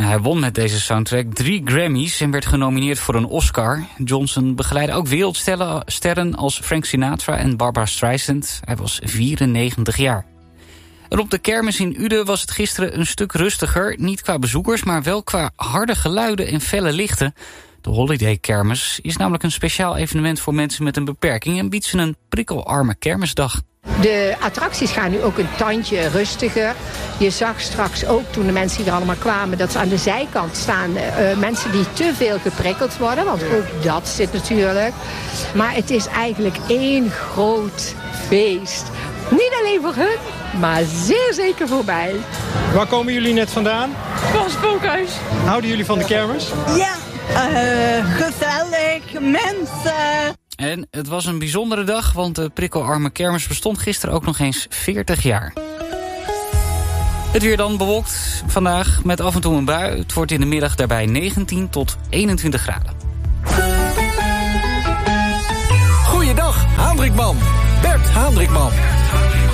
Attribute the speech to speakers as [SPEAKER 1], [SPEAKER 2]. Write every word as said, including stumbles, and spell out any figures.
[SPEAKER 1] Hij won met deze soundtrack drie Grammys en werd genomineerd voor een Oscar. Johnson begeleidde ook wereldsterren als Frank Sinatra en Barbra Streisand. Hij was vierennegentig jaar. En op de kermis in Uden was het gisteren een stuk rustiger. Niet qua bezoekers, maar wel qua harde geluiden en felle lichten. De Holiday Kermis is namelijk een speciaal evenement voor mensen met een beperking en biedt ze een prikkelarme kermisdag.
[SPEAKER 2] De attracties gaan nu ook een tandje rustiger. Je zag straks ook toen de mensen hier allemaal kwamen dat ze aan de zijkant staan. Uh, mensen die te veel geprikkeld worden, want ook dat zit natuurlijk. Maar het is eigenlijk één groot feest. Niet alleen voor hun, maar zeer zeker voor mij.
[SPEAKER 3] Waar komen jullie net vandaan?
[SPEAKER 4] Van het spookhuis.
[SPEAKER 3] Houden jullie van de kermis?
[SPEAKER 4] Ja, uh, gezellig, mensen.
[SPEAKER 1] En het was een bijzondere dag, want de prikkelarme kermis bestond gisteren ook nog eens veertig jaar. Het weer dan bewolkt vandaag met af en toe een bui. Het wordt in de middag daarbij negentien tot eenentwintig graden.
[SPEAKER 5] Goeiedag, Haandrikman. Bert Haandrikman.